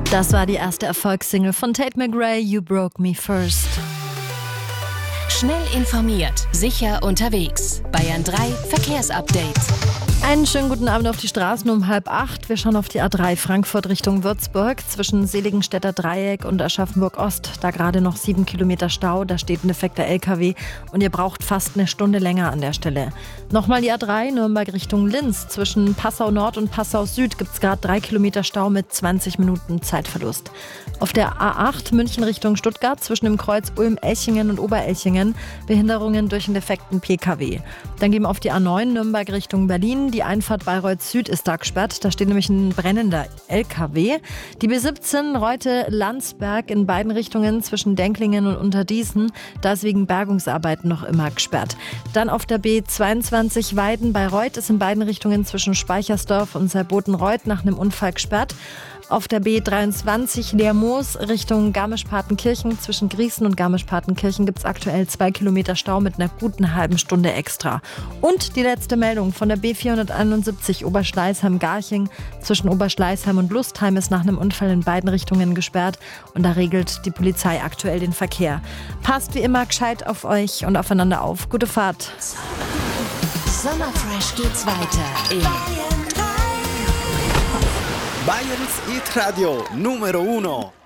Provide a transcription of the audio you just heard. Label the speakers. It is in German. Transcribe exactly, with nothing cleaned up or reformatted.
Speaker 1: Das war die erste Erfolgssingle von Tate McRae, You Broke Me First.
Speaker 2: Schnell informiert, sicher unterwegs. Bayern drei Verkehrsupdate.
Speaker 1: Einen schönen guten Abend auf die Straßen um halb acht. Wir schauen auf die A drei Frankfurt Richtung Würzburg zwischen Seligenstädter Dreieck und Aschaffenburg Ost. Da gerade noch sieben Kilometer Stau, da steht ein defekter L K W und ihr braucht fast eine Stunde länger an der Stelle. Nochmal die A drei Nürnberg Richtung Linz. Zwischen Passau Nord und Passau Süd gibt es gerade drei Kilometer Stau mit zwanzig Minuten Zeitverlust. Auf der A acht München Richtung Stuttgart zwischen dem Kreuz Ulm-Elchingen und Oberelchingen Behinderungen durch einen defekten P K W. Dann gehen wir auf die A neun Nürnberg Richtung Berlin. Die Einfahrt Bayreuth Süd ist da gesperrt. Da steht nämlich ein brennender L K W. Die B siebzehn Reute-Landsberg in beiden Richtungen zwischen Denklingen und Unterdießen. Da ist wegen Bergungsarbeiten noch immer gesperrt. Dann auf der B zweiundzwanzig Weiden-Bayreuth ist in beiden Richtungen zwischen Speichersdorf und Saarboten-Reuth nach einem Unfall gesperrt. Auf der B dreiundzwanzig Lermoos Richtung Garmisch-Partenkirchen zwischen Griesen und Garmisch-Partenkirchen gibt es aktuell zwei Kilometer Stau mit einer guten halben Stunde extra. Und die letzte Meldung von der B vierhunderteinundsiebzig Oberschleißheim-Garching zwischen Oberschleißheim und Lustheim ist nach einem Unfall in beiden Richtungen gesperrt und da regelt die Polizei aktuell den Verkehr. Passt wie immer gescheit auf euch und aufeinander auf. Gute Fahrt.
Speaker 2: Sommerfresh geht's weiter in
Speaker 3: Bayerns Hit Radio Numero uno.